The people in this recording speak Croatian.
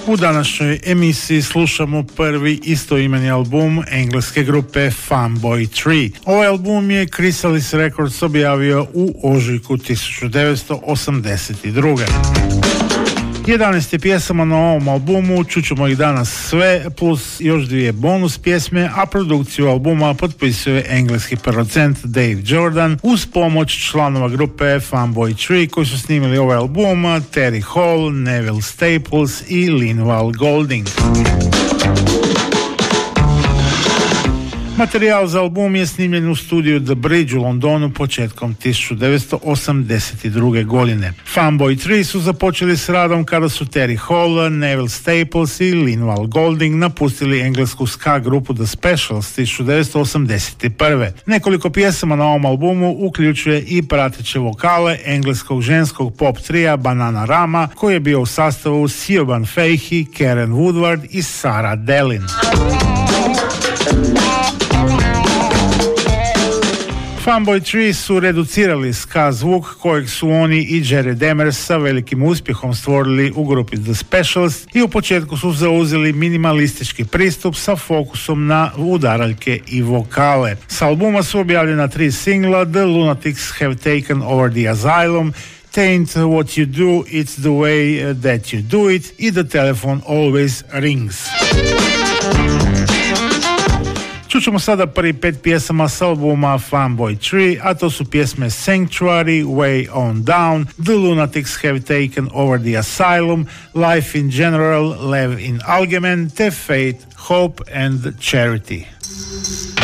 U današnjoj emisiji slušamo prvi istoimeni album engleske grupe Fanboy 3. Ovaj album je Chrysalis Records objavio u ožujku 1982. 11 je pjesama na ovom albumu, čućemo ih danas sve, plus još 2 bonus pjesme, a produkciju albuma potpisuje engleski producent Dave Jordan uz pomoć članova grupe Fanboy 3 koji su snimili ovaj album, Terry Hall, Neville Staples i Linval Golding. Materijal za album je snimljen u studiju The Bridge u Londonu početkom 1982. godine. Fanboy 3 su započeli s radom kada su Terry Hall, Neville Staples i Linval Golding napustili englesku ska grupu The Specials 1981. Nekoliko pjesama na ovom albumu uključuje i prateće vokale engleskog ženskog pop trija Bananarama koji je bio u sastavu Siobhan Fahey, Karen Woodward i Sarah Dellin. Fanboy 3 su reducirali ska zvuk kojeg su oni i Jerry Demers sa velikim uspjehom stvorili u grupi The Specials i u početku su zauzeli minimalistički pristup sa fokusom na udaraljke i vokale. S albuma su objavljena 3 singla: The Lunatics Have Taken Over the Asylum, Taint What You Do, It's the Way That You Do It i The Telephone Always Rings. Čućemo sada prvi 5 pjesama s albuma Fanboy 3, a to su pjesme Sanctuary, Way On Down, The Lunatics Have Taken Over the Asylum, Life in General, Lev in Algemen, te Faith, Hope and Charity.